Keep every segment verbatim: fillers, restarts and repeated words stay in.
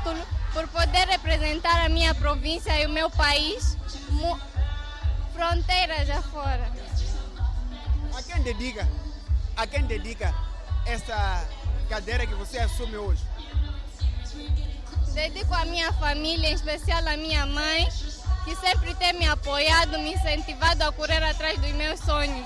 título por poder representar a minha província e o meu país fronteiras afora. A quem dedica? A quem dedica esta cadeira que você assume hoje? Dedico à minha família, em especial à minha mãe, que sempre tem me apoiado, me incentivado a correr atrás dos meus sonhos.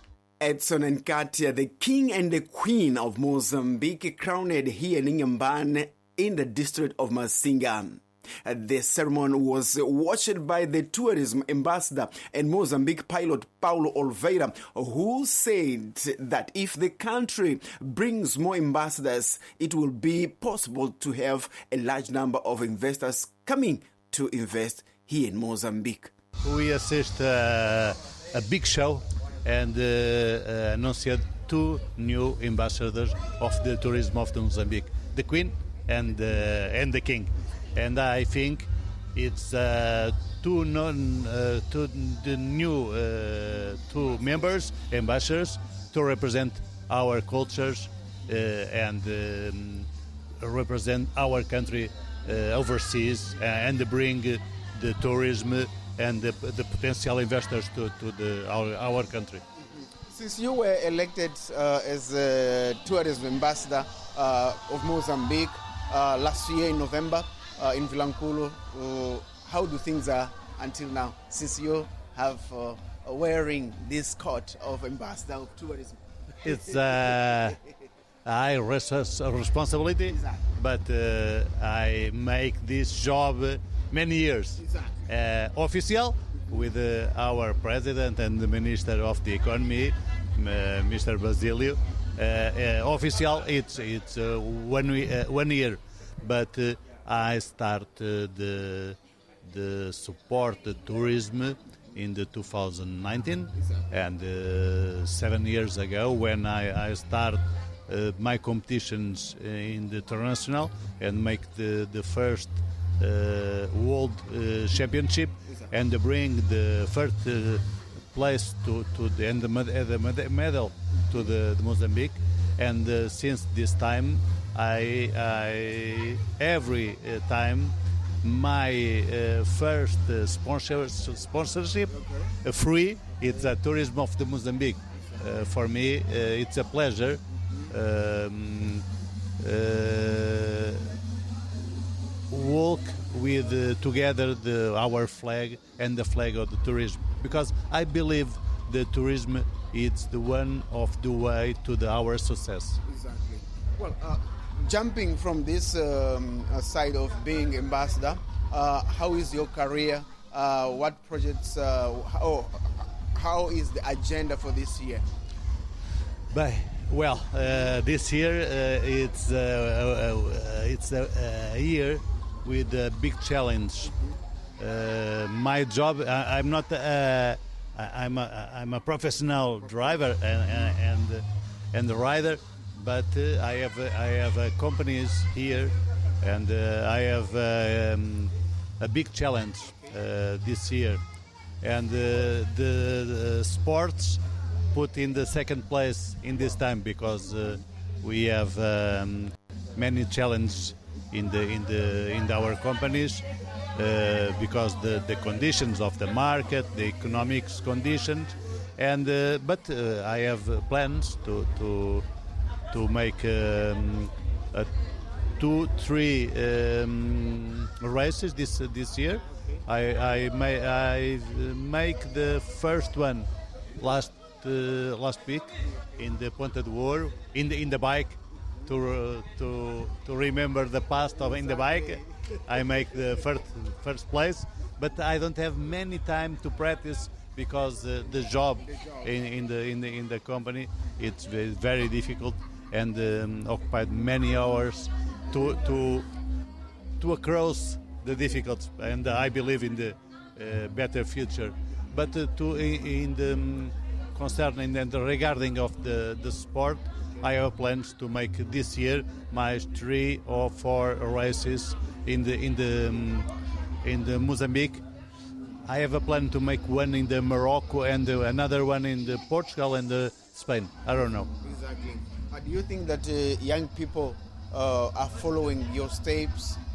Edson and Katia, the king and the queen of Mozambique, crowned here in Inhambane in the district of Masinga. The ceremony was watched by the tourism ambassador and Mozambique pilot Paulo Oliveira, who said that if the country brings more ambassadors, it will be possible to have a large number of investors coming to invest here in Mozambique. We assist uh, a big show and uh, uh, announced two new ambassadors of the tourism of the Mozambique, the Queen and uh, and the King, and I think it's uh, two non uh, two the new uh, two members ambassadors to represent our cultures uh, and um, represent our country uh, overseas and bring uh, the tourism and the, the potential investors to, to the, our, our country. Since you were elected uh, as a tourism ambassador uh, of Mozambique uh, last year in November uh, in Vilanculo, uh, how do things are until now, since you have uh, wearing this coat of ambassador of tourism? It's a high responsibility, exactly. But uh, I make this job many years. Exactly. Uh, official with uh, our president and the minister of the economy, uh, Mister Basilio. Uh, uh, official, it's it's uh, one we, uh, one year, but uh, I start uh, the the support the tourism in the two thousand nineteen, exactly. And uh, seven years ago when I I start uh, my competitions in the international and make the the first. Uh, World uh, Championship, exactly. And bring the first uh, place to, to the and the, med- the medal to the, the Mozambique, and uh, since this time, I, I every uh, time my uh, first uh, sponsor, sponsorship okay. uh, free. It's a tourism of the Mozambique. Uh, for me, uh, it's a pleasure. Um, uh, walk with uh, together the, our flag and the flag of the tourism, because I believe the tourism is the one of the way to the, our success. Exactly. Well, uh, jumping from this um, side of being ambassador, uh, how is your career? Uh, what projects? Uh, how, how is the agenda for this year? But, well, uh, this year uh, it's uh, uh, it's a, a year with a big challenge. Uh, my job, I, I'm not, uh, I, I'm, a, I'm a professional driver and and, and rider, but uh, I have I have uh, companies here, and uh, I have uh, um, a big challenge uh, this year, and uh, the, the sports put in the second place in this time because uh, we have um, many challenges in the in the in our companies uh, because the the conditions of the market, the economics conditions, and uh, but uh, I have plans to to to make um, a two three um, races this uh, this year. I I may I make the first one last uh, last week in the Ponta do Ouro in the in the bike. To, uh, to to remember the past of in the bike, I make the first first place, but I don't have many time to practice because uh, the job in, in the in the in the company it's very, very difficult and um, occupied many hours to to to across the difficult. And I believe in the uh, better future, but uh, to in, in the um, concerning and regarding of the the sport. I have plans to make this year my three or four races in the in the um, in the Mozambique. I have a plan to make one in the Morocco and uh, another one in the Portugal and the Spain. I don't know. Exactly. Uh, do you think that uh, young people uh, are following your steps